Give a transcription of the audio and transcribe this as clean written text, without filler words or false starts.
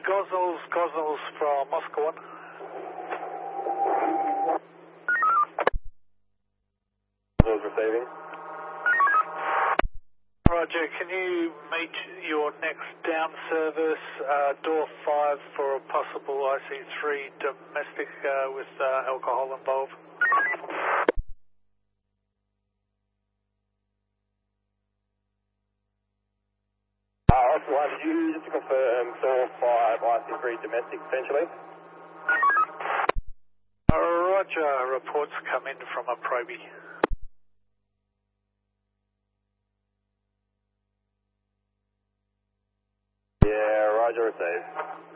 Gosnells from Moscow 1. Those receiving. Roger, can you meet your next down service, door 5 for a possible IC3 domestic with alcohol involved? Oscar 1, did you just confirm door 5 IC3 domestic potentially? Roger, reports come in from a probie. Yeah, Roger received.